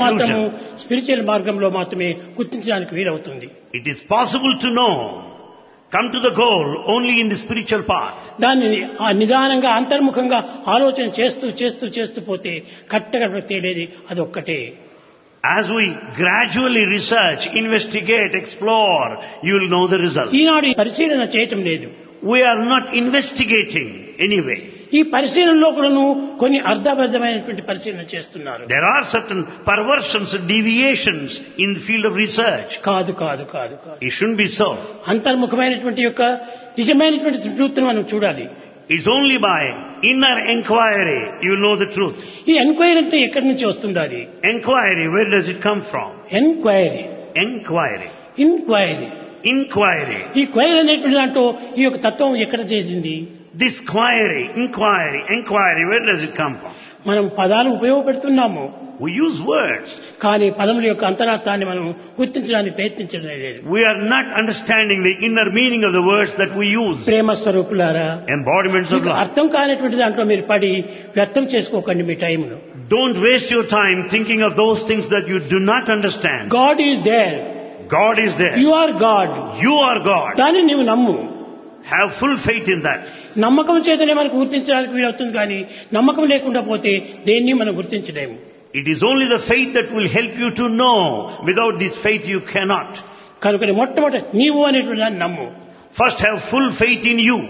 మాత్రము స్పిరిచువల్ మార్గంలో మాత్రమే గుర్తించడానికి వీలవుతుంది. It is possible to know, come to the goal only in the spiritual path. దాన్ని నిదానంగా అంతర్ముఖంగా ఆలోచన చేస్తూ చేస్తూ చేస్తూ పోతే కట్టగా తేలేది అదొక్కటే. As we gradually research, investigate, explore, you will know the result. ఈనాడు పరిశీలన చేయటం లేదు. We are not investigating anyway. ఈ పరిశీలనలో కూడాను కొన్ని అర్థబద్ధమైనటువంటి పరిశీలన చేస్తున్నారు. There are certain perversions and deviations in the field of research. కాదు కాదు కాదు కాదు. It shouldn't be so. అంతర్ముఖమైనటువంటి యొక్క నిజమైనటువంటి ట్రూత్ను మనం చూడాలి. It's only by inner inquiry you know the truth. ఈ ఎంక్వైరీ అంటే ఎక్కడి నుంచి వస్తుండాలి? Inquiry, where does it come from? Enquiry, Inquiry. Inquiry. Inquiry. ఈ క్వైరీ అనేటువంటి దాంట్లో ఈ యొక్క తత్వం ఎక్కడ చేసింది? This query, inquiry, where does it come from? మనం పదాలు ఉపయోగపెడుతున్నాము, We use words. కానీ పదముల యొక్క అంతరార్థాన్ని మనం గుర్తించడానికి ప్రయత్నించడం లేదు. We are not understanding the inner meaning of the words that we use. ప్రేమ స్వరూపులారా, Embodiments of మీకు love. అర్థం కానిటువంటి దాంట్లో మీరు పడి వ్యర్థం చేసుకోకండి మీ టైంను. Don't waste your time thinking of those things that you do not understand. God is there. God is there. You are God. You are God. దాన్ని నీవు నమ్ము. Have full faith in that. నమ్మకం చేతనే మనకు గుర్తించడానికి వీలవుతుంది, కానీ నమ్మకం లేకుండా పోతే దేన్ని మనం గుర్తించలేము. It is only the faith that will help you to know. Without this faith you cannot. కనుక మొట్టమొదటి నీవు అనేటువంటి దాన్ని నమ్ము. First have full faith in you.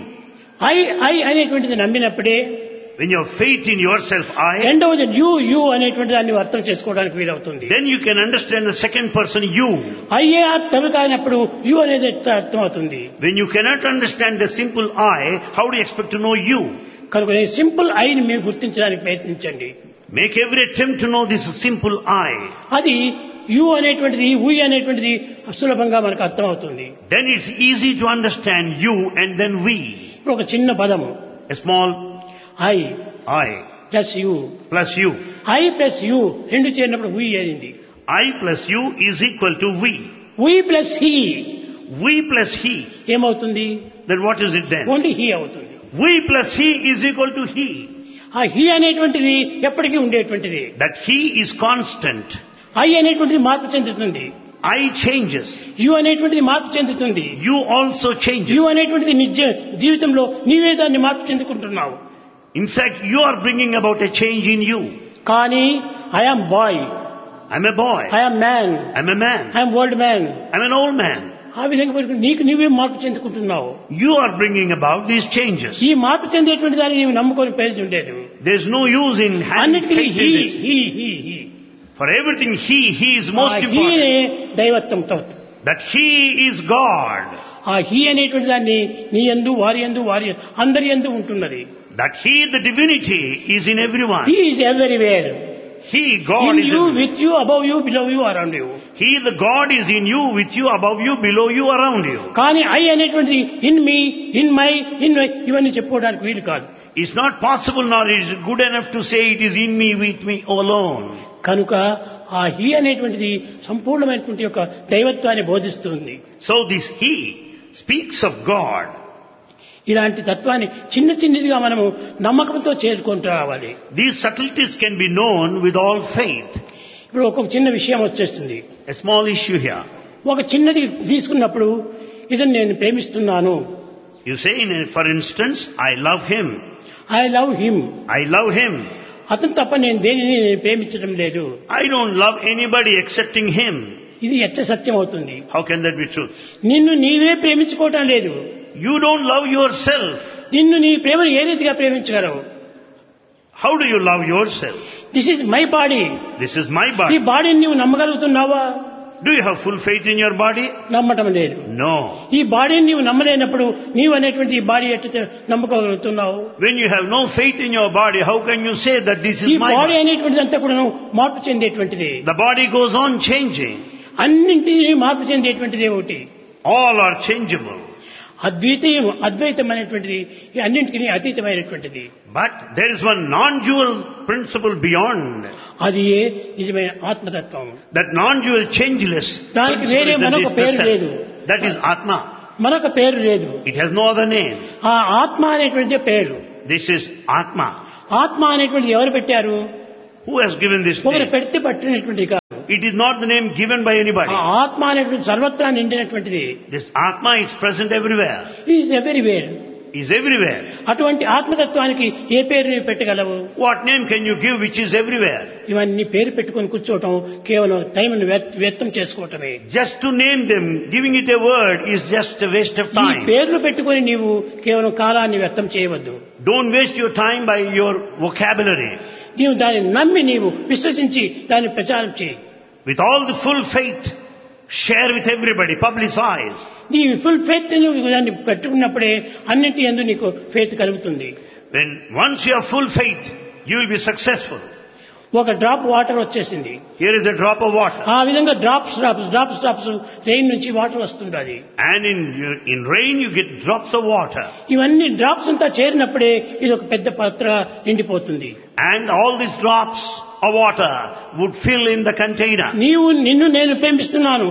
I అనేటువంటిది నమ్మినప్పుడే When you have faith in yourself, I, రెండవది యు అనేటువంటి దాన్ని అర్థం చేసుకోవడానికి వీలవుతుంది. then you can understand the second person, you. అయ్యే అర్థం కానప్పుడు యు అనేది అర్థం అవుతుంది. When you cannot understand the simple I, how do you expect to know you? కనుక సింపుల్ ఐని మీరు గుర్తించడానికి ప్రయత్నించండి. Make every attempt to know this simple I. అది యు అనేటువంటిది ఉయ్ అనేటువంటిది సులభంగా మనకు అర్థం అవుతుంది. Then it's easy to understand you and then we. ఇప్పుడు ఒక చిన్న పదము A small I I plus you. plus you. I plus you రెండు చేరినప్పుడు ఉయ్ అయింది. I plus you is equal to we. We plus he We plus he. ఏమవుతుంది? Then what is it then? Only he అవుతుంది. We plus he is equal to he. ఆ he అనేటువంటిది ఎప్పటికీ ఉండేటువంటిది. That he is constant. I అనేటువంటిది మార్పు చెందుతుంది. I changes. You అనేటువంటిది మార్పు చెందుతుంది. You also changes. యు అనేటువంటిది నిజ జీవితంలో నీవే దాన్ని మార్పు చెందుకుంటున్నావు. In fact, you are bringing about a change in you. కానీ I am bye, I'm a boy. I am man, I'm a man. I am old man. I'm an old man. ఆ విధంగా నీకు నీవే మార్పు చెందుకుంటున్నావు. You are bringing about these changes. ఈ మార్పు చెందేటువంటి దాన్ని నీవు నమ్ముకొని ప్రయోజనం లేదు. There's no use in having అన్నిటికీ faith he in this. He For everything, he is most హీనే important. దైవత్వంతో. That he is God. ఆ హీ అనేటువంటి దాన్ని నీ యందు వారి యందు అందరి యందు ఉంటున్నది. That he, the divinity, is in everyone. He is everywhere. He, God, in is you, everywhere. With you, above you, below you, around you. He, the God, is in you, with you, above you, below you, around you. కానీ I అనేటువంటిది in me, in my ఇవన్నీ చెప్పుకోవడానికి వీలు కాదు. It's not possible nor is it good enough to say it is in me, with me alone. కనుక ఆ he అనేటువంటిది సంపూర్ణమైనటువంటి యొక్క దైవత్వాన్ని బోధిస్తుంది. So this he speaks of God. ఇలాంటి తత్వాన్ని చిన్న చిన్నదిగా మనము నమ్మకంతో చేరుకుంటూ రావాలి. These subtleties can be known with all faith. ఇప్పుడు ఒక చిన్న విషయం వచ్చేస్తుంది. A small issue here. ఒక చిన్నది తీసుకున్నప్పుడు ఇదని నేను ప్రేమిస్తున్నాను. You say, for instance, I love him. I love him. I love him. అతను తప్ప నేను దేనిని ప్రేమించడం లేదు. I don't love anybody excepting him. ఇది ఎచ్చ సత్యం అవుతుంది. How can that be true? నిన్ను నీవే ప్రేమించుకోవటం లేదు. You don't love yourself. నిన్ను నీ ప్రేమను ఏ రీతిగా ప్రేమించగలవు? How do you love yourself? This is my body. This is my ఈ body. బాడీని నీవు నమ్మగలుగుతున్నావా? Do you have full faith in your body? నమ్మటం లేదు. No. ఈ బాడీని నీవు నమ్మలేనప్పుడు నీవు అనేటువంటి ఈ బాడీ ఎట్లా నమ్మకగలుగుతున్నావు? When you have no faith in your body, how can you say that this ఈ is my బాడీ body? అనేటువంటిది అంతా కూడా మార్పు చెందేటువంటిది. The body goes on changing. అన్నింటినీ మార్పు చెందేటువంటిది ఒకటి. All are changeable. అద్వైతం అనేటువంటిది ఈ అన్నింటికి అతీతమైనటువంటిది. But there is one non-dual principle beyond. అది నిజమైన ఆత్మతత్వం. That non-dual changeless దానికి principle వేరే is మరొక the పేరు లేదు. self. That is Atma. మరొక పేరు లేదు. It has no other name. ఆ ఆత్మ అనేటువంటి పేరు. This is Atma. ఆత్మ అనేటువంటిది ఎవరు పెట్టారు? Who has given this ఒకరు name? పెడితే పట్టినటువంటి It is not the name given by anybody. ఆ ఆత్మ అనేటువంటి సర్వత్రా నిండినటువంటిది. This Atma is present everywhere. Is everywhere. Is everywhere. అటువంటి ఆత్మతత్వానికి ఏ పేరు నీవు పెట్టగలవు? What name can you give which is everywhere? ఇవన్నీ పేరు పెట్టుకొని కూర్చోవటం కేవలం టైంను వ్యర్థం చేసుకోవటమే. Just to name them, giving it a word is just a waste of ఈ time. పేర్లు పెట్టుకొని నీవు కేవలం కాలాన్ని వ్యర్థం చేయవద్దు. Don't waste your time by your vocabulary. నీవు దాన్ని నమ్మి నీవు విశ్వసించి దాన్ని ప్రచారం చేయి. With all the full faith, share with everybody, publicize. నీ ఫుల్ ఫెయిత్ దాన్ని పెట్టుకున్నప్పుడే అన్నింటి యందు నీకు ఫెయిత్ కలుగుతుంది. When once you have full faith, you will be successful. ఒక డ్రాప్ వాటర్ వచ్చేసింది. Here is a drop of water. ఆ విధంగా డ్రాప్స్ రెయిన్ నుంచి వాటర్ వస్తుంది. And in rain you get drops of water. ఇవన్నీ డ్రాప్స్ అంతా చేరినప్పుడే ఇది ఒక పెద్ద పాత్ర నిండిపోతుంది. And all these drops of water would fill in the container. నిన్ను నేను ప్రేమిస్తున్నాను,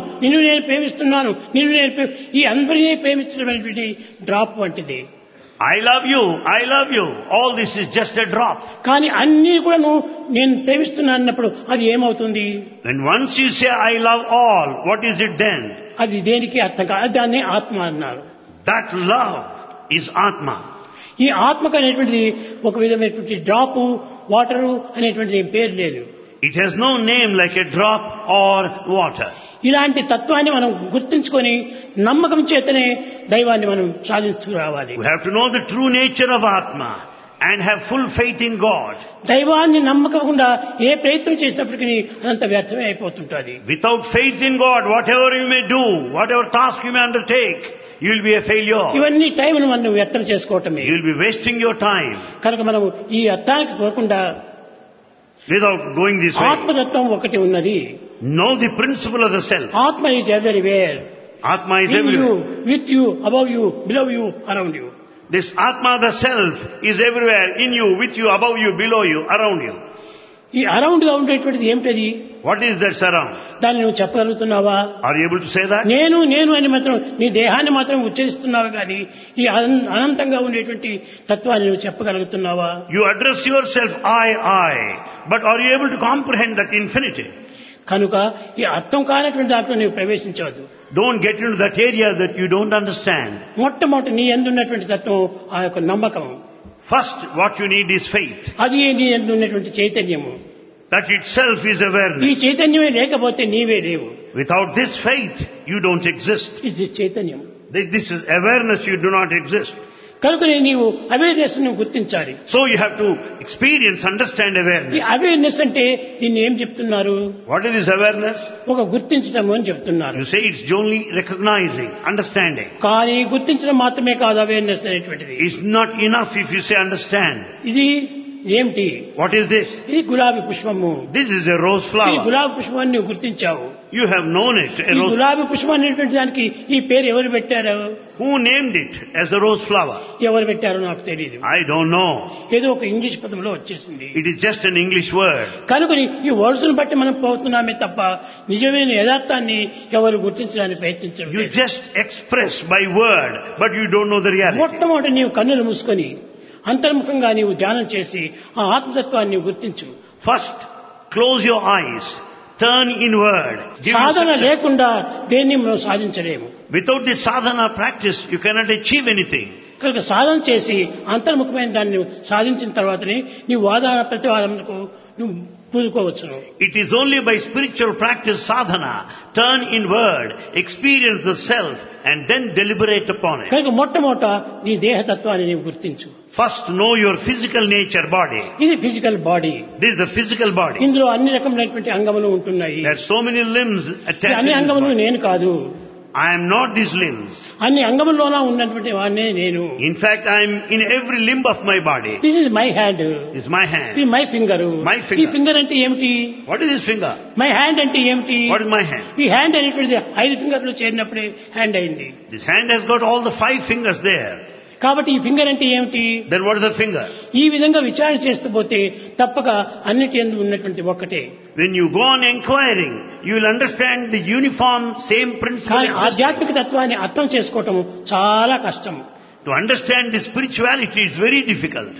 ఈ అందరినీ ప్రేమిస్తున్నటువంటి డ్రాప్ వంటిది. I love you. All this is just a drop. కానీ అన్నీ కూడా నేను ప్రేమిస్తున్నాను అన్నప్పుడు అది ఏమవుతుంది? When once you say I love all, what is it then? అది దేనికి అర్థం కాదు. దాన్ని ఆత్మ అన్నారు. That love is Atma. ఈ ఆత్మకు అనేటువంటిది ఒక విధమైనటువంటి డ్రాపు వాటరు అనేటువంటి పేరు లేదు. It has no name like a drop or water. ఇలాంటి తత్వాన్ని మనం గుర్తించుకొని నమ్మకం చేతనే దైవాన్ని మనం సాధించుకురావాలి. We have to know the true nature of Atma and have full faith in God. దైవాన్ని నమ్మకుండా ఏ ప్రయత్నం చేసినప్పటికీ అదంతా వ్యర్థమే అయిపోతుంటుంది. Without faith in God, whatever you may do, whatever task you may undertake, you will be a failure. ఇవన్నీ టైంను మనం వ్యర్థం చేసుకోవటమే. You will be wasting your time. కనుక మనం ఈ అర్థానికి పోకుండా Without going this way, ఆత్మతత్వం ఒకటి ఉన్నది. know the principle of the self. ఆత్మ is everywhere. Atma is In you, everywhere. with you, above you, below you, around you. This Atma, the self, is everywhere, in you, with you, above you, below you, around you. ఈ around గా ఉండేటువంటిది ఏమిటది? What is that surround? దాన్ని నువ్వు చెప్పగలుగుతున్నావా? Are you able to say that? నేను అని మాత్రం నీ దేహాన్ని మాత్రం ఉచ్చరిస్తున్నావు కానీ ఈ అనంతంగా ఉండేటువంటి తత్వాన్ని నువ్వు చెప్పగలుగుతున్నావా? You address yourself, I, but are you able to comprehend that infinity? కనుక ఈ అర్థం కానటువంటి దాంట్లో నీవు ప్రవేశించవద్దు. Don't get into that area that you don't understand. మొట్టమొదటి నీ యందు ఉన్నటువంటి తత్వం ఆ యొక్క నమ్మకం. First, what you need is faith. అది నీ యందు ఉన్నటువంటి చైతన్యము. That itself is ఈ awareness. చైతన్యమే లేకపోతే నీవే లేవు. Without this faith, you don't exist. ఇది చైతన్యం. This is awareness, you do not exist. కనుక నీవు అవేర్నెస్ ను గుర్తించాలి. So you have to experience, understand ఈ awareness. అవేర్నెస్ అంటే దీన్ని ఏం చెప్తున్నారు? What is this awareness? ఒక గుర్తించడం అని చెప్తున్నారు. You say it's only recognizing, understanding. కానీ గుర్తించడం మాత్రమే కాదు అవేర్నెస్ అనేటువంటిది. It's not enough if you say understand. ఇది ఏమిటి? What is this? ఇది గులాబీ పుష్పము. This is a rose ఈ flower. గులాబీ పుష్పాన్ని నువ్వు గుర్తించావు. You have known it, a ఈ rose. గులాబీ పుష్పం అనేటువంటి దానికి ఈ పేరు ఎవరు పెట్టారు? Who named it as the rose flower? ఎవరు పెట్టారో నాకు తెలియదు. I don't know. ఏదో ఒక ఇంగ్లీష్ పదంలో వచ్చేసింది. It is just an English word. కనుక ఈ వర్డ్స్ ను బట్టి మనం పోతున్నామే తప్ప నిజమైన యథార్థాన్ని ఎవరు గుర్తించడానికి ప్రయత్నించడం You లేదు. just express by word, but you don't know the reality. మొట్టమొదటి నీవు కన్నులు మూసుకొని అంతర్ముఖంగా నీవు ధ్యానం చేసి ఆ ఆత్మతత్వాన్ని నీవు గుర్తించు. First, close your eyes, turn inward. Give you Sadhana success. లేకుండా దేన్ని మనం సాధించలేము. Without this sadhana practice, you cannot achieve anything. కనుక సాధన చేసి అంతర్ముఖమైన దాన్ని నువ్వు సాధించిన తర్వాతనే నీవు వాదన ప్రతివాదనకు నువ్వు పూనుకోవచ్చును. It is only by spiritual practice sadhana, turn inward, experience the self, and then deliberate upon it. కనుక మొట్టమొదట నీ దేహతత్వాన్ని నీవు గుర్తించు. First, know your physical nature, body. ఇది physical body. This is the physical body. ఇందులో అన్ని రకమైనటువంటి అంగములు ఉంటున్నాయి. There are so many limbs ఈ attached అన్ని to this అంగములు body. నేను కాదు. I am not these limbs. అన్ని అంగముల్లోనా ఉన్నటువంటి వాడినే నేను. In fact, I am in every limb of my body. This is my hand. This is my hand. ఇది my finger. My finger. ఈ finger అంటే ఏమిటి? What is this finger? My hand అంటే ఏమిటి? What is my hand? ఈ hand అనేటువంటిది 5 ఫింగర్లు చేరినప్పుడే hand అయింది. This hand has got all the 5 fingers there. కాబట్టి ఈ ఫింగర్ అంటే ఏమిటి? Then what is the finger? ఈ విధంగా విచారణ చేస్తూ పోతే తప్పక అన్నిటి యందు ఉన్నటువంటి ఒక్కటే. When you go on inquiring, you will understand the uniform same principle కానీ existing. ఆధ్యాత్మిక తత్వాన్ని అర్థం చేసుకోవటం చాలా కష్టం. To understand the spirituality is very difficult.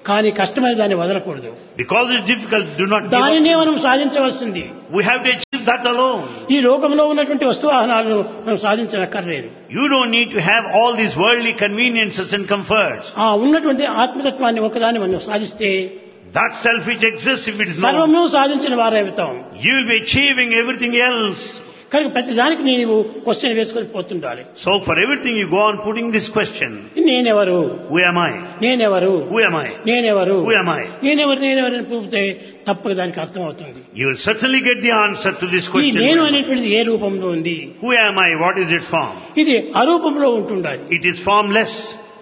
కానీ కష్టమైన దాన్ని వదలకూడదు. Because it's difficult, do not give దానినే up. మనం సాధించవలసింది. We have to achieve that alone. ఈ లోకంలో ఉన్నటువంటి వస్తువాహనాలను మనం సాధించనక్కర్లేదు. You don't need to have all these worldly conveniences and comforts. ఆ ఉన్నటువంటి ఆత్మతత్వాన్ని ఒకదాన్ని మనం సాధిస్తే That self which exists, if it is known, సర్వము సాధించిన వారైతాం. you will be achieving everything else. కనుక ప్రతి దానికి నీవు క్వశ్చన్ వేసుకొని పోతుండాలి. So for everything you go on putting this question. నేనెవరు, Who am I? నేనెవరు, Who am I? నేనెవరు, Who am I? నేనెవరు అని పూపితే తప్పక దానికి అర్థం అవుతుంది. You will certainly get the answer to this ఈ question. నేను అనేటువంటిది ఏ రూపంలో ఉంది? Who am I? What is its form? ఇది అరూపంలో ఉంటుండాలి. It is formless.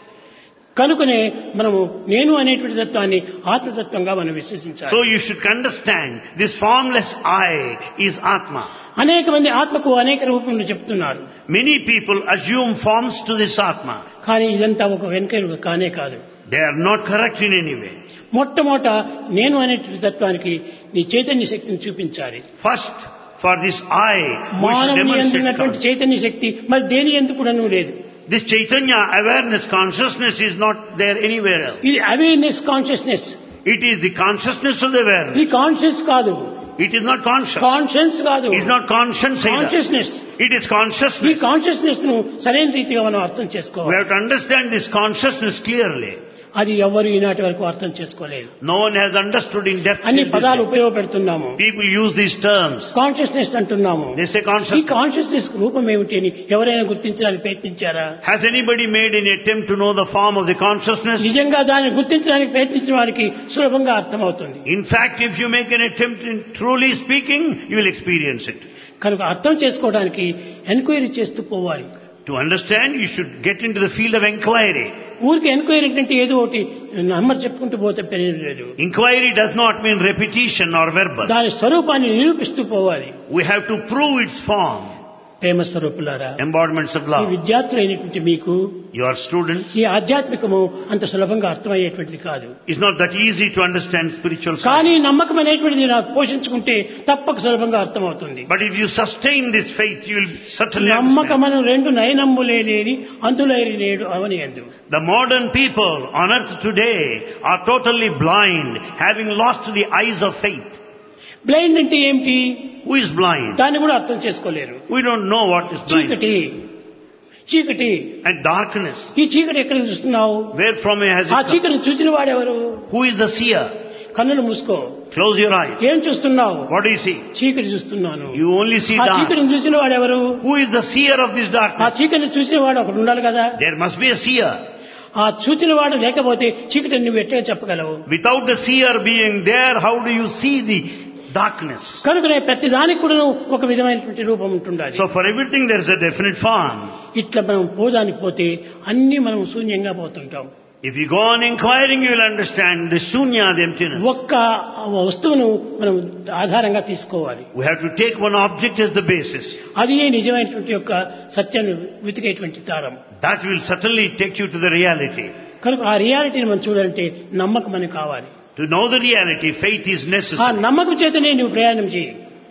కనుకనే మనము నేను అనేటువంటి తత్వాన్ని ఆత్మతత్వంగా మనం విశ్వసించాలి. So you should understand this formless I is Atma. అనేక మంది ఆత్మకు అనేక రూపంలో చెప్తున్నారు. Many people assume forms to this Atma. కానీ ఇదంతా ఒక వెనుక కానే కాదు. They are not correct in any way. మొట్టమొదట నేను అనేటువంటి తత్వానికి నీ చైతన్య శక్తిని చూపించాలి. First, for this I, we should మానవుని demonstrate ఎందున్నటువంటి చైతన్య శక్తి మరి దేని ఎందుకు కూడాను లేదు. this Chaitanya awareness, consciousness is not there anywhere else. ఇది awareness consciousness. It is the consciousness of the awareness. ఇది కాన్షియస్ కాదు, It is not conscious. Conscience కాదు, It is not conscience either. Consciousness. It is ఈ consciousness. Consciousness ను సరైన రీతిగా మనం అర్థం We చేసుకోవాలి. have to understand this consciousness clearly. అది ఎవరు ఈనాటి వరకు అర్థం చేసుకోలేదు. No one has understood in depth. అన్ని till this పదాలు day. ఉపయోగపెడుతున్నాము. People use these terms. Consciousness అంటున్నాము. They say ఈ consciousness. కాన్షియస్నెస్ రూపం ఏమిటి అని ఎవరైనా గుర్తించడానికి ప్రయత్నించారా? Has anybody made any attempt to know the form of the consciousness? నిజంగా దాన్ని గుర్తించడానికి ప్రయత్నించిన వారికి సులభంగా అర్థమవుతుంది. In fact, if you make an attempt in truly speaking, you will experience it. కనుక అర్థం చేసుకోవడానికి ఎంక్వైరీ చేస్తూ పోవాలి. To understand, you should get into the field of inquiry. ఊరికి ఎంక్వైరీ అంటే ఏదో ఒకటి నంబర్ చెప్పుకుంటూ పోతే పెరగలేదు. Inquiry does not mean repetition or verbal. దాని స్వరూపాన్ని నిరూపిస్తూ పోవాలి. We have to prove its form. ప్రేమ స్వరూపులారా, Embodiments of ఈ love. విద్యార్థులైనటువంటి మీకు You are students. ఈ ఆధ్యాత్మికము అంత సులభంగా అర్థమయ్యేటువంటిది కాదు. It's not that easy to understand spiritual కానీ science. నమ్మకం అనేటువంటిది నాకు పోషించుకుంటే తప్పక సులభంగా అర్థమవుతుంది. But if you sustain this faith, you will certainly understand. నమ్మకమను రెండు నయనమ్ములేని అంతులేని నేడు అవని అందు. The modern people on earth today are totally blind, having lost the eyes of faith. Blind అంటే ఏమిటి? Who is blind? దాన్ని కూడా అర్థం చేసుకోలేరు. We don't know what is blind. చీకటి, చీకటి. And darkness. ఈ చీకటి ఎక్కడ చూస్తున్నావు? Where from has it ఆ come? చీకటిని చూసిన వాడెవరు? Who is the seer? కన్నులు మూసుకో. Close your eyes. ఏం చూస్తున్నావు? What do you see? చీకటి చూస్తున్నాను. You only see ఆ dark. చీకటిని చూసిన వాడెవరు? Who is the seer of this ఆ darkness? చీకటిని చూసిన వాడు ఒకడు ఉండాలి కదా. There must be a seer. ఆ చూచిన వాడు లేకపోతే చీకటిని నువ్వు ఎట్లా చెప్పగలవు? Without the seer being there, how do you see the darkness? కనుకనే ప్రతి దానికి కూడా ఒక విధమైనటువంటి రూపం ఉంటుండాలి. So for everything there is a definite form. ఇట్లా మనం పోదానికి పోతే అన్ని మనం శూన్యంగా పోతుంటాం. If you go on inquiring, you will understand the shunya, the emptiness. ఒక్క వస్తువును మనం ఆధారంగా తీసుకోవాలి. We have to take one object as the basis. అది నిజమైనటువంటి యొక్క సత్యాన్ని వెతికేటువంటి తారం. That will certainly take you to the reality. కనుక ఆ రియాలిటీని మనం చూడాలంటే నమ్మకం అని కావాలి. To know the reality, faith is ఆ necessary. నమ్మకం చేతనే నువ్వు ప్రయాణం చేయి.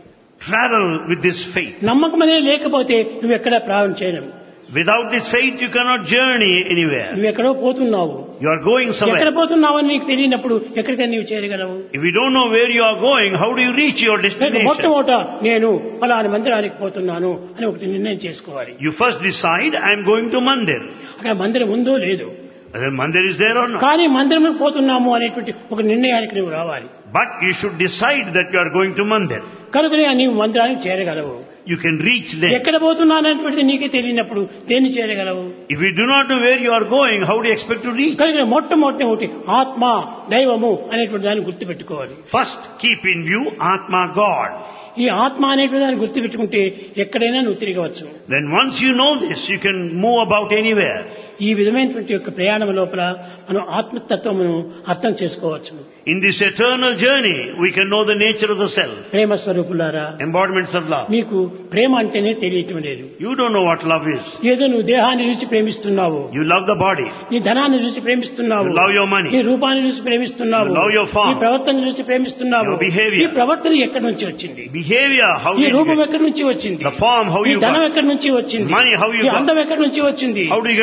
Travel with this faith. నమ్మకం అనేది లేకపోతే నువ్వు ఎక్కడా ప్రయాణం చేయలేవు. Without this faith, you cannot journey anywhere. నువ్వు ఎక్కడో పోతున్నావు. You are going ఎక్కడ somewhere. పోతున్నావని నీకు తెలియనప్పుడు ఎక్కడికైనా నీవు చేరగలవు? If you don't know where you are going, how do you reach your destination? మొట్టమొదట నేను ఫలాని మందిరానికి పోతున్నాను అని ఒకటి నిర్ణయం చేసుకోవాలి. You first decide, I am going to Mandir. అక్కడ మందిరం ఉందో లేదో, Whether Mandir is there or not. కానీ మందిరంలో పోతున్నాము అనేటువంటి ఒక నిర్ణయానికి నువ్వు రావాలి. But you should decide that you are going to Mandir. కనుకనే నీవు మందిరానికి చేరగలవు. You can reach there. ఎక్కడ పోతున్నాను అనేటువంటిది నీకే తెలియనప్పుడు దేన్ని చేరగలవు? If you do not know where you are going, how do you expect to reach? కనుక మొట్టమొదటి ఒకటి ఆత్మ దైవము అనేటువంటి దాన్ని గుర్తుపెట్టుకోవాలి. First, keep in view Atma, God. ఈ ఆత్మ అనేటువంటి దాన్ని గుర్తుపెట్టుకుంటే ఎక్కడైనా నువ్వు తిరగవచ్చు. Then once you know this, you can move about anywhere. ఈ విధమైనటువంటి యొక్క ప్రయాణం లోపల మనం ఆత్మతత్వమును అర్థం చేసుకోవచ్చు. In this eternal journey, we can know the nature of the self. ప్రేమ స్వరూపులారా, Embodiments of love. మీకు ప్రేమ అంటేనే తెలియటం లేదు. You don't know what love is. ఏదో నువ్వు దేహాన్ని చూసి ప్రేమిస్తున్నావు, You love the body. నీ ధనాన్ని చూసి ప్రేమిస్తున్నావు, You love your money. నీ రూపాన్ని చూసి ప్రేమిస్తున్నావు, You love your form. నీ ప్రవర్తన చూసి ప్రేమిస్తున్నావు. Your behavior. ఈ ప్రవర్తన ఎక్కడి నుంచి వచ్చింది? Behavior, how ఈ you రూపం get. ఎక్కడి నుంచి వచ్చింది? The form, how ఈ you ధనం got. ఎక్కడి నుంచి వచ్చింది? Money, how you ఈ got. అందం ఎక్కడి నుంచి వచ్చింది? How do you get all ఇవన్నీ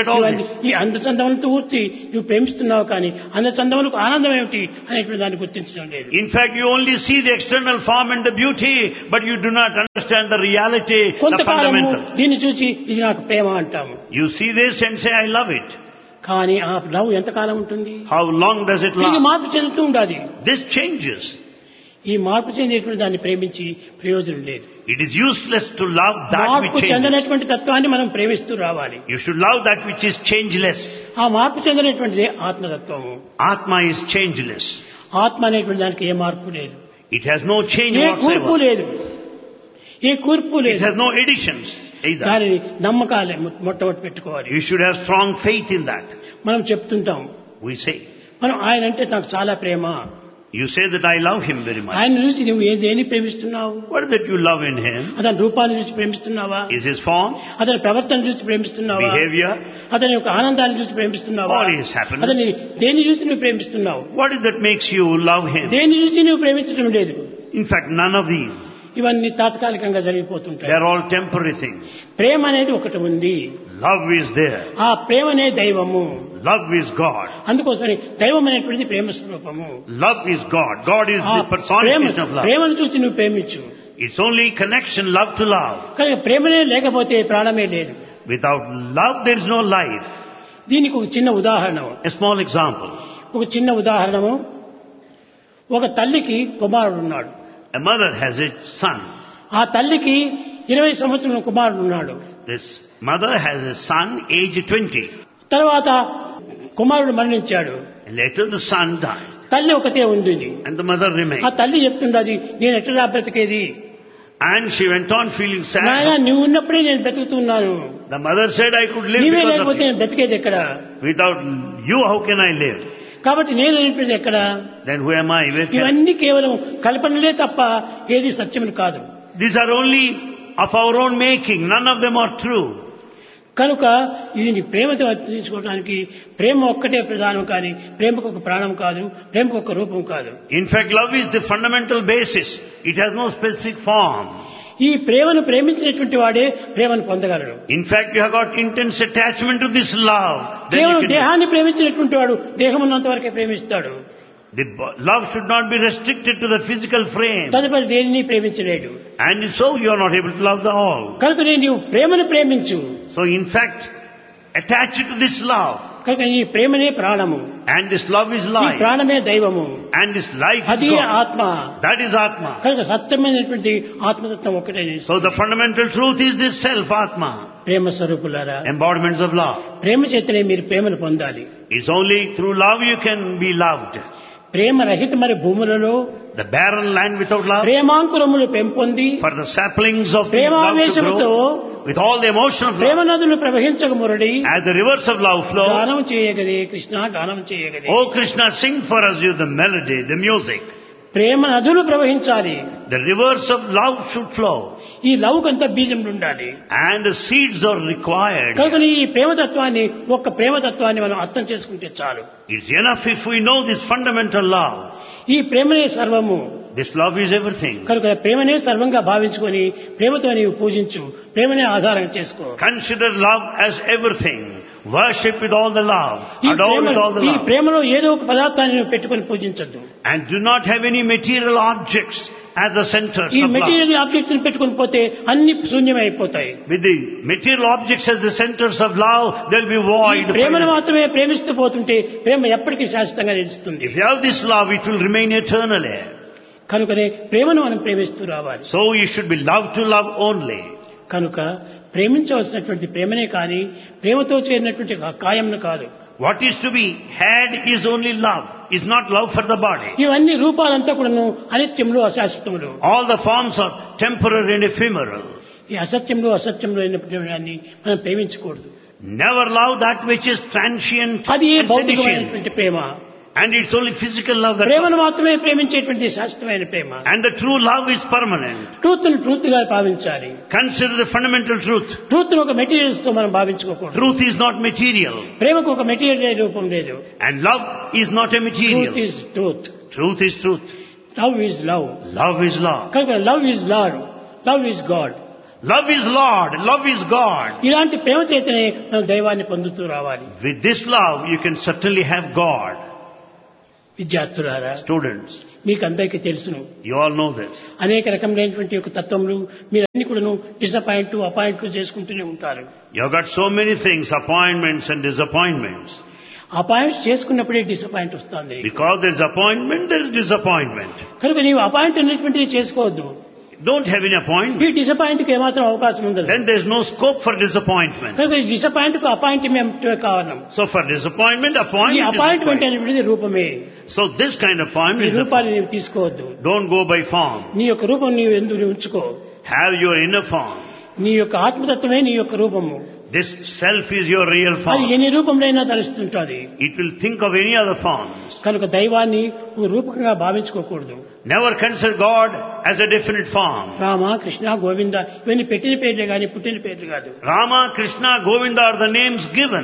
ఈ అందచందములతో ఊర్చి నువ్వు ప్రేమిస్తున్నావు కానీ అందచందములకు ఆనందం ఏమిటి అనేటువంటి దాన్ని గుర్తించడం లేదు. In fact, you only see the external form and the beauty, but you do not understand the reality, the కొంతకాలము fundamental. దీన్ని చూసి ఇది నాకు ప్రేమ అంటాము. You see this and say, I love it. కానీ ఆ లవ్ ఎంతకాలం ఉంటుంది? How long does it తిరిగి last? మార్పు చెందుతూ ఉండాలి. This changes. ఈ మార్పు చెందేటువంటి దాన్ని ప్రేమించి ప్రయోజనం లేదు. It is useless to love that which మార్పు changes. చెందినటువంటి తత్వాన్ని మనం ప్రేమిస్తూ రావాలి. You should love that which is changeless. ఆ మార్పు చెందినటువంటిదే ఆత్మతత్వము. Atma is changeless. ఆత్మ అనేటువంటి దానికి ఏ మార్పు లేదు, It has no change ఏ కూర్పు whatsoever. లేదు, ఏ కూర్పు It లేదు. has no additions either. దానిని నమ్మకాలే మొట్టమొదటి పెట్టుకోవాలి. You should have strong faith in that. మనం చెప్తుంటాం, We say. మనం ఆయన అంటే నాకు చాలా ప్రేమ. You say that I love him very much. ఆయన చూసి నువ్వు ఏదేని ప్రేమిస్తున్నావు? What is that you love in him? అతని రూపాన్ని చూసి ప్రేమిస్తున్నావా? Is his form, అతని ప్రవర్తన చూసి ప్రేమిస్తున్నావా? behavior? అతని యొక్క ఆనందాన్ని చూసి ప్రేమిస్తున్నావా? All his happiness. అతని దేన్ని చూసి నువ్వు ప్రేమిస్తున్నావు? What is that makes you love him? దేన్ని చూసి నువ్వు ప్రేమించడం లేదు. In fact, none of these. ఇవన్నీ తాత్కాలికంగా జరిగిపోతుంటాయి. They are all temporary things. ప్రేమ అనేది ఒకటి ఉంది. Love is there. ఆ ప్రేమనే దైవము. Love is God. అందుకోసమని దైవం అనేటువంటిది ప్రేమ స్వరూపము. Love is God. God is ఆ the personification of love. ప్రేమను చూసి నువ్వు ప్రేమించు. It's only connection, love to love. కానీ ప్రేమనే లేకపోతే ప్రాణమే లేదు. Without love, there is no life. దీనికి ఒక చిన్న ఉదాహరణ. A small example. ఒక చిన్న ఉదాహరణము. ఒక తల్లికి కుమారుడు ఉన్నాడు. A mother has a son. ఆ తల్లికి 20 సంవత్సరాల కుమారుడు ఉన్నాడు. This mother has a son aged 20. తర్వాత కుమారుడు మరణించాడు. And later the son died. తల్లి ఒకతే ఉంది. And the mother ఆ remained. తల్లి చెప్తుండది, నేను ఎట్లా బ్రతికేది? And she went on feeling నాయన sad. నువ్వు ఉన్నప్పుడే నేను బ్రతుకుతున్నాను, The mother said, I could live నీవే because లేకపోతే of you. నేను బ్రతికేది ఎక్కడ? Without you, how can I live? కాబట్టి నేను అనేటువంటిది ఎక్కడ? Then who am I? Where can I? ఇవన్నీ కేవలం కల్పనలే తప్ప ఏది సత్యములు కాదు. These are only of our own making. None of them are true. కనుక ఇది ప్రేమతో తీసుకోవడానికి ప్రేమ ఒక్కటే ప్రధానం, కానీ ప్రేమకు ఒక ప్రాణం కాదు, ప్రేమకు ఒక రూపం కాదు. In fact, love is the fundamental basis. It has no specific form. ఈ ప్రేమను ప్రేమించినటువంటి వాడే ప్రేమను పొందగలడు. In fact, you have got intense attachment to this love. Then కేవలం you can- దేహాన్ని ప్రేమించినటువంటి వాడు దేహం ఉన్నంత వరకే ప్రేమిస్తాడు. love should not be restricted to the physical frame. తదుపరి దేనిని ప్రేమించలేడు. And so you are not able to love the all. కనుక నీవు ప్రేమను ప్రేమించు. So in fact, attach it to this love. కనుక ఈ ప్రేమనే ప్రాణము, And this love is ఈ life. ప్రాణమే దైవము, And this life is అది God. ఆత్మ. That is Atma. కనుక సత్యమైనటువంటి ఆత్మతత్వం ఒకటే. So the fundamental truth is this self, Atma. ప్రేమ స్వరూపులారా, Embodiments of love. ప్రేమ చేతనే మీరు ప్రేమను పొందాలి. It's only through love you can be loved. ప్రేమ రహిత మరి భూములలో The barren land without love. ప్రేమాంకురములు పెంపొంది For the saplings of love to ప్రేమావేశముతో grow. With all the emotion of Prema love. నదులు ప్రవహించక Muradi As the rivers of love flow. గానం చేయగదే కృష్ణ, గానం చేయగదే. Oh Krishna, sing for us you the melody, the music. ప్రేమ నదులు ప్రవహించాలి. The rivers of love should flow. ఈ లవ్కంతా బీజములు ఉండాలి. And the seeds are required. కనుక ఈ ప్రేమతత్వాన్ని, ఒక్క ప్రేమతత్వాన్ని మనం అర్థం చేసుకుంటే చాలు. It's enough if we know this fundamental love. ఈ ప్రేమనే సర్వము. This love is everything. కనుక ప్రేమనే సర్వంగా భావించుకొని ప్రేమతో నీవు పూజించు, ప్రేమనే ఆధారం చేసుకో. Consider love as everything. Worship with all the love. ఈ Adore with all the ఈ love. ప్రేమలో ఏదో ఒక పదార్థాన్ని నువ్వు పెట్టుకొని పూజించద్దు. And do not have any material objects as the centers ఈ of love. మెటీరియల్ ఆబ్జెక్ట్స్ ని పెట్టుకొని పోతే అన్ని శూన్యమైపోతాయి. With the material objects as the centers of love, there will be void. ప్రేమను మాత్రమే ప్రేమిస్తూ పోతుంటే ప్రేమ ఎప్పటికీ శాశ్వతంగా నిలుస్తుంది. If you have this love, it will remain eternally. కనుకనే ప్రేమను మనం ప్రేమిస్తూ రావాలి. So you should be loved to love only. కనుక ప్రేమించవలసినటువంటి ప్రేమనే కానీ ప్రేమతో చేరినటువంటి కాయంను కాదు. What is to be had is only love, is not love for the body. ఇవన్నీ రూపాలంతా కూడాను అనిత్యములు, అశాశ్వతములు. All the forms are temporary and ephemeral. ఈ అసత్యంలో అసత్యంలో అయినటువంటి దాన్ని మనం ప్రేమించకూడదు. Never love that which is transient అది and seditious. భౌతికమైనటువంటి ప్రేమ. And it's only physical love that. ప్రేమను మాత్రమే ప్రేమించేటువంటి శాశ్వతమైన ప్రేమ. And the true love is permanent. Truth ను ట్రూత్ గా భావించాలి. Consider the fundamental truth. Truth ను ఒక మెటీరియల్స్ తో మనం భావించుకోకూడదు. Truth is not material. ప్రేమకు ఒక మెటీరియల్ రూపం లేదు. And love is not a material. Truth is truth. Truth is truth. Love is love. Love is love. కనుక love is lord, love is God, Love is Lord, love is God. ఇలాంటి ప్రేమ చేతనే మనం దైవాన్ని పొందుతూ రావాలి. With this love, you can certainly have God. విద్యార్థులారా, Students, మీకు అందరికీ తెలుసును, you all know this. అనేక రకమైనటువంటి ఒక తత్వములు మీరు అన్ని కూడాను డిసప్పాయింట్ అపాయింట్లు చేసుకుంటూనే ఉంటారు. You have got so many things, appointments and disappointments. Appoint చేసుకున్నప్పుడే disappoint వస్తుంది. Because there is appointment, there is disappointment. కనుక నీవు అపాయింట్ అనేటువంటిది చేసుకోవద్దు. Don't have any appointment. ఈ డిసప్పాయింట్ కి ఏమాత్రం అవకాశం ఉండదు. Then there is no scope for disappointment. కనుక ఈ డిసప్పాయింట్ కు అపాయింట్మెంట్ కారణం. So for disappointment, ఈ appointment అపాయింట్మెంట్ is అనేటువంటిది రూపమే. So this kind of ఈ appointment is రూపాన్ని నీవు తీసుకోవద్దు. don't go by form. నీ యొక్క రూపం నీవు ఎందుకు ఉంచుకో. Have your inner form. నీ యొక్క ఆత్మతత్వమే నీ యొక్క రూపము. This self is your real అది form. ఎన్ని రూపంలోనైనా తలుస్తుంటుంది. It will think of any other forms. కనుక దైవాన్ని నువ్వు రూపకంగా భావించుకోకూడదు. Never consider God as a definite form. Rama, Krishna, Govinda ఇవన్నీ పెట్టిన పేర్లే కానీ పుట్టిన పేర్లు కాదు. Rama, Krishna, Govinda are the names given.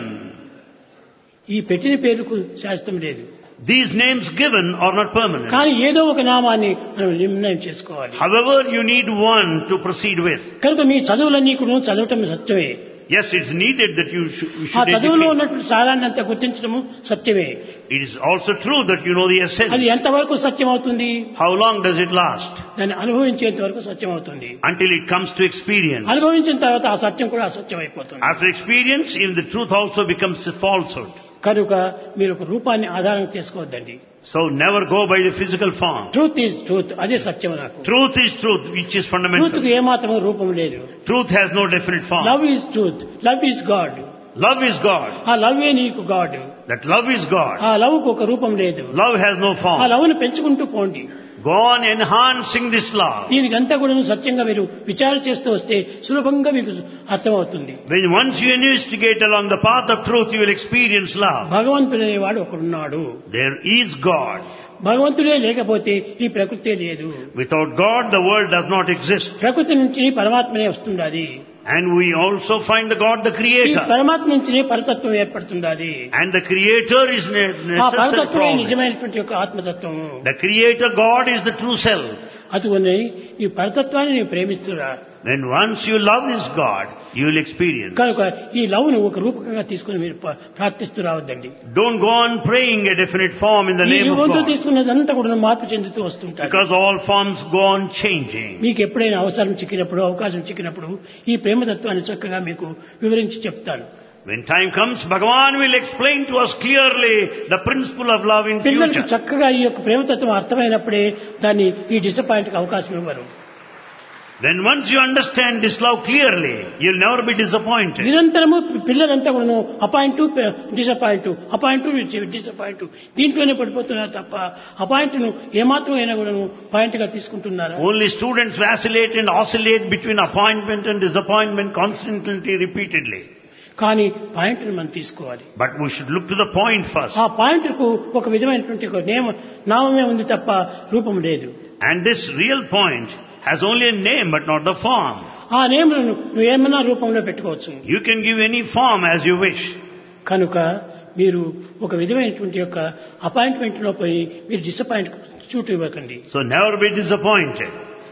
ఈ పెట్టిన పేర్లకు శాస్త్రం లేదు. These names given are not permanent. కానీ ఏదో ఒక నామాన్ని మనం నిర్ణయం చేసుకోవాలి. However, you need one to proceed with. కనుక మీ చదువులన్నీ కూడా చదవటం సత్యమే. Yes, it's needed that you ఆ should చదువులో educate. ఉన్నటువంటి సారాన్ని అంతా గుర్తించడము సత్యమే. It is also true that you know the అది essence. ఎంతవరకు సత్యం అవుతుంది? How long does it last? దాన్ని అనుభవించేంత వరకు సత్యం అవుతుంది. Until it comes to experience. అనుభవించిన తర్వాత ఆ సత్యం కూడా అసత్యం అయిపోతుంది. After experience, even the truth also becomes a falsehood. కనుక మీరు ఒక రూపాన్ని ఆధారం చేసుకోవద్దండి. So never go by the physical form. Truth is truth, అదే సత్యం నాకు. Truth is truth, which is truth fundamental. కు ఏమాత్రం రూపం లేదు. Truth has no definite form. Love is truth, love is God. Love is God. ఆ లవ్వే నీకు God. That love is God. ఆ love కు ఒక రూపం లేదు. Love has no ఆ form. లవ్ ను పెంచుకుంటూ పోండి. Go on enhancing this love. దీనికంతా కూడా సత్యంగా మీరు విచారణ చేస్తూ వస్తే సులభంగా మీకు అర్థమవుతుంది. When once you investigate along the path of truth, you will experience love. భగవంతుడనేవాడు ఒకడున్నాడు. There is God. భగవంతుడే లేకపోతే ఈ ప్రకృతి లేదు. Without God, the world does not exist. ప్రకృతి నుంచి పరమాత్మనే వస్తుండాలి. And we also find the God, the ఈ Creator. పరమాత్మ నుంచినే పరతత్వం ఏర్పడుతుండాలి. And the Creator is ఆ necessary పరతత్వమే for it. నిజమైనటువంటి యొక్క ఆత్మతత్వము. The Creator God is the true self. అటువనే ఈ పరతత్వాన్ని నీవు ప్రేమిస్తురా. Then once you love this God, you will experience. కనుక ఈ love ను ఒక రూపకంగా తీసుకుని మీరు ప్రార్థిస్తూ రావద్దండి. Don't go on praying a definite form in the ఈ name of రూపంతో God. తీసుకున్నదంతా కూడా మార్పు చెందుతూ వస్తుంటారు. Because all forms go on changing. మీకు ఎప్పుడైనా అవసరం చిక్కినప్పుడు, అవకాశం చిక్కినప్పుడు ఈ ప్రేమతత్వాన్ని చక్కగా మీకు వివరించి చెప్తాను. When time comes, Bhagavan will explain to us clearly the principle of love in పిల్లలకు future. చక్కగా ఈ యొక్క ప్రేమతత్వం అర్థమైనప్పుడే దాన్ని ఈ డిసప్పాయింట్ కి అవకాశం ఇవ్వరు. Then once you understand this love clearly, you'll never be disappointed. నిరంతరము పిల్లలంతా కూడా అపాయింట్ డిసప్పాయింట్, అపాయింట్ డిసప్పాయింట్ దీంట్లోనే పడిపోతున్నారు తప్ప అపాయింట్ ను ఏమాత్రం అయినా కూడా పాయింట్ గా తీసుకుంటున్నారా? Only students vacillate and oscillate between appointment and disappointment constantly, repeatedly. కానీ పాయింట్ ను మనం తీసుకోవాలి. But we should look to the point first. ఆ పాయింట్ కు ఒక విధమైనటువంటి ఒక నామమే ఉంది తప్ప రూపం లేదు. And this real point has only a name but not the form. ఆ నేమ్ను నువ్వు ఏమన్నా రూపంలో పెట్టుకోవచ్చు. You can give any form as you wish. కనుక మీరు ఒక విధమైనటువంటి యొక్క అపాయింట్మెంట్ లో పోయి మీరు డిసప్పాయింట్ చూటు ఇవ్వకండి. So never be disappointed.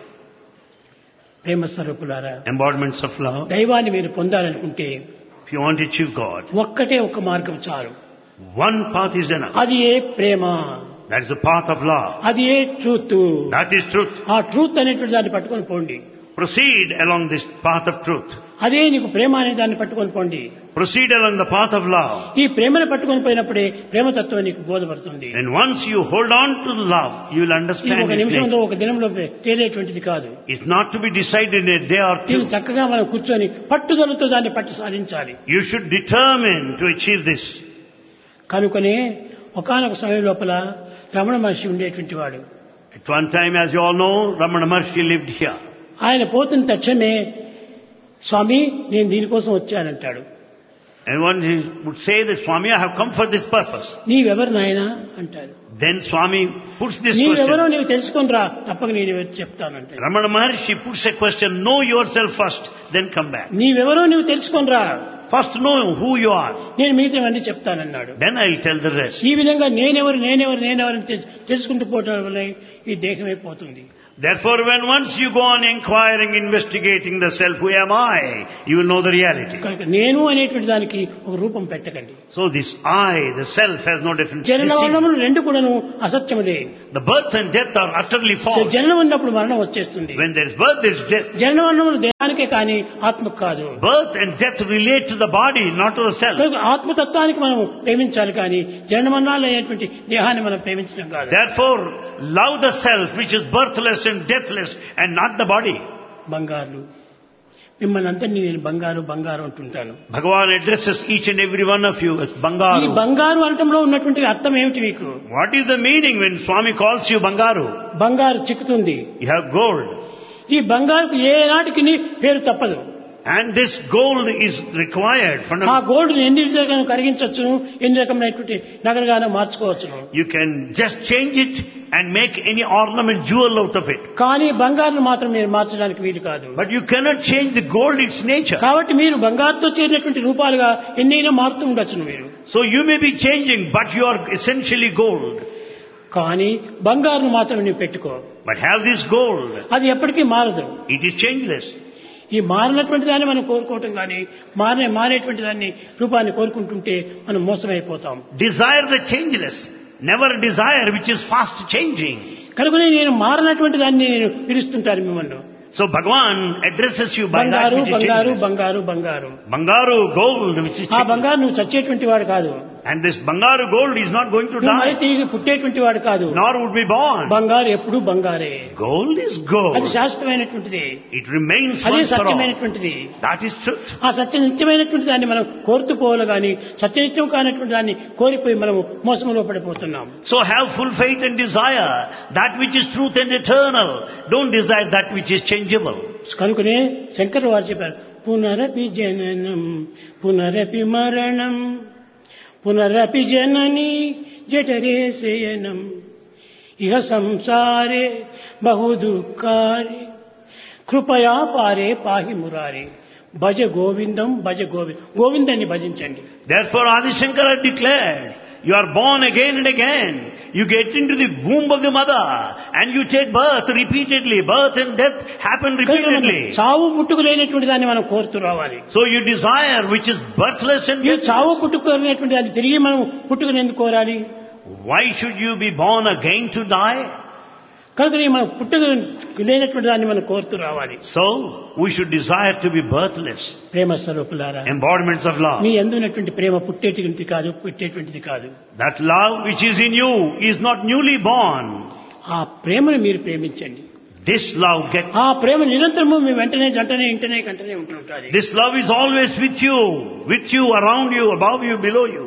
ప్రేమ స్వరూపులారా, Embodiments of love. దైవాన్ని మీరు పొందాలనుకుంటే If you want to achieve God, ఒక్కటే ఒక మార్గం చాలు. one path is enough. అది ఏ ప్రేమ, That is the path of love. అది ఏ ట్రూత్. That is truth. ఆ ట్రూత్ అనేటువంటి దాన్ని పట్టుకొని పోండి. Proceed along this path of truth. అదే నీకు ప్రేమ అనే దాన్ని పట్టుకొని పోండి. Proceed along the path of love. ఈ ప్రేమను పట్టుకొని పోయినప్పుడే ప్రేమతత్వం నీకు బోధపడుతుంది. And once you hold on to love, you will ఇది understand ఒక its నిమిషంలో nature. ఒక దినంలో తేలేటువంటిది కాదు. It's not to be decided in a day or దీన్ని two. చక్కగా మనం కూర్చొని పట్టుదలతో దాన్ని పట్టు సాధించాలి. You should determine to achieve this. కనుకనే ఒకానొక సమయం లోపల రమణ మహర్షి ఉండేటువంటి వాడు. At one time, as you all know, Ramana Maharshi lived here. ఆయన పోతున్న తక్షణమే స్వామి నేను దీనికోసం వచ్చానంటాడు. And one would say that, Swami, I have come for this purpose. నీవెవరు నాయనా అంటాడు. Then Swami puts this నీవెవరో question. నీవు తెలుసుకొని రా, తప్పక నేను చెప్తానంటాడు. Ramana Maharshi puts a question, know yourself first, then come back. నీవెవరో నీవు తెలుసుకొని రా, First know who you are, నేను మిగతావన్నీ చెప్తానన్నాడు. then I'll tell the rest. ఈ విధంగా నేనెవరు అని తెలుసుకుంటూ పోవటం వల్ల ఈ దేహమే పోతుంది. Therefore, when once you go on inquiring, investigating the self, who am I, you will know the reality. కనుక నేను అనేటువంటి దానికి ఒక రూపం పెట్టకండి. So this I, the self, has no different. జనన మరణములు రెండు కూడాను అసత్యములే. The birth and death are utterly false. జననం ఉన్నప్పుడు మరణం వచ్చేస్తుంది. When there is birth, there is death. జనన మరణములు దేహానికే కానీ ఆత్మకు కాదు. Birth and death relate to the body, not to the self. కనుక ఆత్మతత్వానికి మనం ప్రేమించాలి కానీ జనన మరణాలు అనేటువంటి దేహాన్ని మనం ప్రేమించడం కాదు. Therefore, love the self, which is birthless and deathless, and not the body. బంగారు మిమ్మల్ని అందరినీ నేను బంగారు బంగారు అంటుంటాను. Bhagavan addresses each and every one of you as ఈ Bangaru. బంగారు అనటంలో ఉన్నటువంటి అర్థం ఏమిటి మీకు? What is the meaning when Swami calls you Bangaru? బంగారు చిక్కుతుంది. You have gold. ఈ బంగారుకు ఏ నాటికి పేరు తప్పదు. And this gold is required. ఆ గోల్డ్ ఎన్ని రకాలుగా కరిగించవచ్చును, ఎన్ని రకమైనటువంటి నగలుగానే మార్చుకోవచ్చును. You can just change it and make any ornament jewel out of it. కానీ బంగారును మాత్రం మీరు మార్చడానికి వీలు కాదు. But you cannot change the gold, its nature. కాబట్టి మీరు బంగారుతో చేరినటువంటి రూపాలుగా ఎన్నైనా మారుతూ ఉండొచ్చును మీరు. So you may be changing, but you are essentially gold. కానీ బంగారును మాత్రం నీవు పెట్టుకో. But have this gold. అది ఎప్పటికీ మారదు. It is changeless. ఈ మారినటువంటి దాన్ని మనం కోరుకోవటం కానీ మారేటువంటి దాన్ని రూపాన్ని కోరుకుంటుంటే మనం మోసమైపోతాం. Desire the changeless. Never desire which is fast changing. కనుకనే నేను మారినటువంటి దాన్ని నేను పిలుస్తుంటాను మిమ్మల్ని. So Bhagavan addresses you by that బంగారు which is బంగారు changeless. బంగారు బంగారు. Bangaru gold which is ఆ changeless. బంగారు నువ్వు చచ్చేటువంటి వాడు కాదు. And this Bangaru gold is not going to నువ్వు మరి die, తిరిగి పుట్టేటువంటి వాడు కాదు. nor would be born. బంగారు ఎప్పుడు బంగారే. Gold is అది gold. శాశ్వతమైనటువంటిది. It remains అదే once for all. సత్యమైనటువంటిది. That is truth. ఆ సత్యనిత్యమైనటువంటి దాన్ని మనం కోరుతూ పోవాలి కానీ సత్యనిత్యం కానటువంటి దాన్ని కోరిపోయి మనం మోసంలో పడిపోతున్నాం. So have full faith and desire that which is truth and eternal. Don't desire that which is changeable. కనుకనే శంకర్ వారు చెప్పారు, పునరపి జననం పునరపి మరణం పునరపి జనని జఠరే శయనం ఇహ సంసారే బహు దుఃఖారే కృపయా పారే పాహి మురారే భజ గోవిందం భజ గోవిందాన్ని భజించండి. Therefore Adi Shankara declared, you are born again and again. You get into the womb of the mother and you take birth repeatedly. Birth and death happen repeatedly. చావు పుట్టుకు లేనటువంటి దాన్ని మనం కోరుతూ రావాలి. So you desire which is birthless and ఈ చావు deathless. పుట్టుకు లేనటువంటి దాన్ని తిరిగి మనం పుట్టుకుని ఎందుకు కోరాలి? Why should you be born again to die? కనుక మనం పుట్టుకు లేనటువంటి దాన్ని మనం కోరుతూ రావాలి. So we should desire to be birthless. ప్రేమ స్వరూపులారా, Embodiments of love. మీ అందున్నటువంటి ప్రేమ పుట్టేటువంటిది కాదు, పుట్టేటువంటిది కాదు. That love which is in you is not newly born. ఆ ప్రేమను మీరు ప్రేమించండి. This love ఆ ప్రేమ నిరంతరము మీ వెంటనే జంటనే ఇంటనే కంటనే ఉంటుంటుంది. This love is always with you, around you, above you, below you.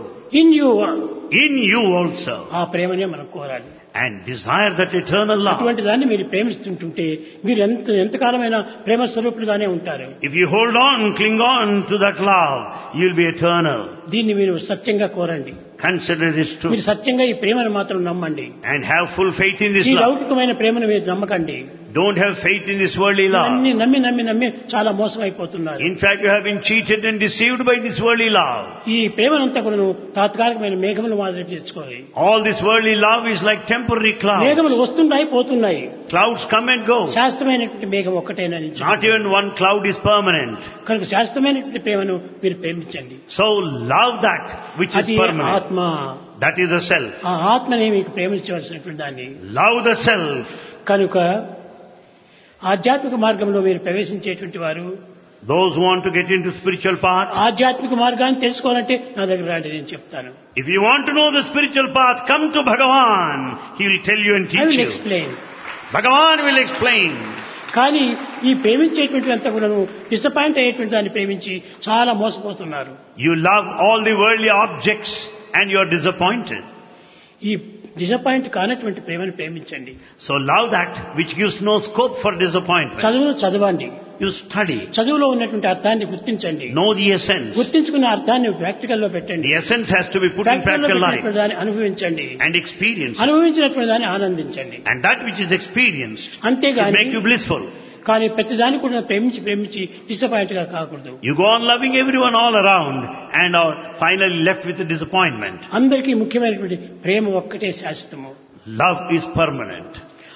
In you also. ఆ ప్రేమనే మనం కోరాలి. And desire that eternal love. అటువంటి దాన్ని మీరు ప్రేమిస్తుంటుంటే మీరు ఎంతకాలమైనా ప్రేమ స్వరూపులుగానే ఉంటారు. If you hold on, cling on to that love, you'll be eternal. దీన్ని మీరు సత్యంగా కోరండి. Consider this మీరు truth. సత్యంగా ఈ ప్రేమను మాత్రం నమ్మండి. And have full faith in this ఈ love. లౌకికమైన ప్రేమను మీరు నమ్మకండి. Don't have faith in this worldly love. అన్ని నమ్మి చాలా మోసమైపోతున్నారు. In fact, you have been cheated and deceived by this worldly love. ఈ ప్రేమనంతా కూడా తాత్కాలికమైన మేఘములు మాదిరి తెచ్చుకోవాలి. All this worldly love is like temporary clouds. మేఘములు వస్తున్నాయి పోతున్నాయి. Clouds come and go. శాశ్వతమైనటువంటి మేఘం ఒక్కటేనా? Not even one cloud is permanent. కనుక శాశ్వతమైనటువంటి ప్రేమను మీరు ప్రేమించండి. So love that which is అది permanent. ఆత్మ. That is the self. ఆ ఆత్మనే మీకు ప్రేమించవలసినటువంటి దాన్ని. Love the self. కనుక ఆధ్యాత్మిక మార్గంలో మీరు ప్రవేశించేటువంటి వారు, Those who want to get into spiritual path, ఆధ్యాత్మిక మార్గాన్ని తెలుసుకోవాలంటే నా దగ్గర రండి, నేను చెప్తాను. if you want to know the spiritual path, come to Bhagavan. He will tell you and I teach will you. explain. Bhagavan will explain. కానీ ఈ ప్రేమించేటువంటి అంతా కూడా డిసప్పాయింట్ అయ్యేటువంటి దాన్ని ప్రేమించి చాలా మోసపోతున్నారు. You love all the worldly objects and you are disappointed. ఈ disappoint కానటువంటి ప్రేమను ప్రేమించండి. So love that which gives no scope for disappointment. చదవండి. You study. చదువులో ఉన్నటువంటి అర్థాన్ని గుర్తించండి. Know the essence. గుర్తించుకున్న అర్థాన్ని ప్రాక్టికల్ లో పెట్టండి. The essence has to be put in practical life దాన్ని అనుభవించండి. and experience. అనుభవించినటువంటి దాన్ని ఆనందించండి. And that which is experienced should అంతేగాని make you blissful. కానీ ప్రతిదాన్ని కూడా ప్రేమించి డిసప్పాయింట్ గా కాకూడదు. You go on loving everyone all around and are finally left with a disappointment. అందరికీ ముఖ్యమైనటువంటి ప్రేమ ఒక్కటే శాశ్వతము. Love is permanent.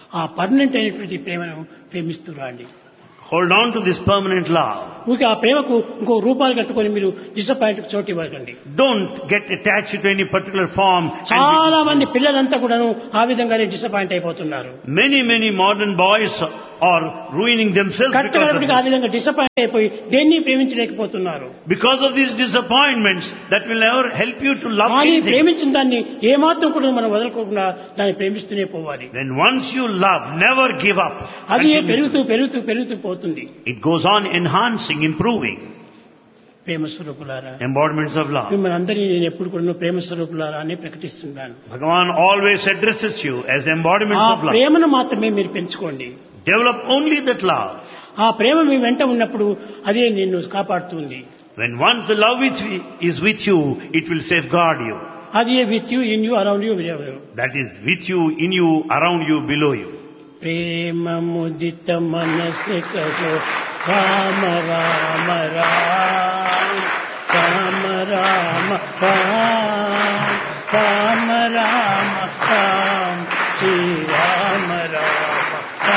ఆ పర్మనెంట్ అయినటువంటి ప్రేమను ప్రేమిస్తూ రండి. Hold on to this permanent love. ఊరికి ఆ ప్రేమకు ఇంకో రూపాలు కట్టుకొని మీరు డిసప్పాయింట్ చోటు ఇవ్వకండి. Don't get attached to any particular form. చాలా మంది పిల్లలంతా కూడాను ఆ విధంగానే డిసప్పాయింట్ అయిపోతున్నారు. Many modern boys are ruining themselves కట్టగడపటికి ఆ విధంగా డిసప్పాయింట్ అయిపోయి దేన్ని ప్రేమించలేకపోతున్నారు. because of these disappointments that will never help you to love కానీ anything. ప్రేమించిన దాన్ని ఏమాత్రం కూడా మనం వదలకోకుండా దాన్ని ప్రేమిస్తూనే పోవాలి. Then once you love, never give up. అది Continue. పెరుగుతూ పోతుంది. It goes on enhancing, improving. ప్రేమ స్వరూపులారా, Embodiments of love. మిమ్మల్ని అందరినీ నేను ఎప్పుడు కూడా ప్రేమ స్వరూపులారా అని ప్రకటిస్తున్నాను. Bhagavan always addresses you as the embodiments ఆ of love. ప్రేమను మాత్రమే మీరు పెంచుకోండి. Develop only that love. ఆ ప్రేమ మీ వెంట ఉన్నప్పుడు అదే నిన్ను కాపాడుతుంది. When once the love is with you, it will safeguard you. అది with you, in you, around you. That is with you, in you, around you, below you. ప్రేమ ముదిత మనసే కహో రామ రామ రామ రామ రామ రామ రామ రామ రామ